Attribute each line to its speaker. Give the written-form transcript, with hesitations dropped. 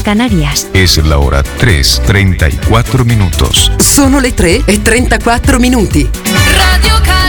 Speaker 1: Canarias.
Speaker 2: Es la hora 3:34 minutos.
Speaker 3: Sono le 3:34 minuti.
Speaker 4: Radio Canarias.